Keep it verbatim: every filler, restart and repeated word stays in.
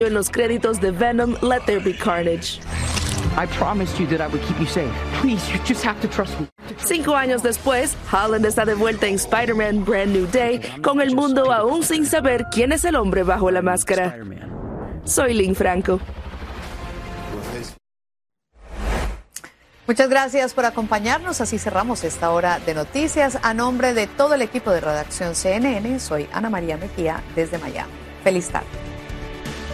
en los créditos de Venom, Let There Be Carnage. I promised you that I would keep you safe. Please, you just have to trust me. Cinco años después, Holland está de vuelta en Spider-Man Brand New Day, con el mundo aún sin saber quién es el hombre bajo la máscara. Soy Lynn Franco. Muchas gracias por acompañarnos. Así cerramos esta hora de noticias. A nombre de todo el equipo de Redacción C N N, soy Ana María Mejía desde Miami. Feliz tarde.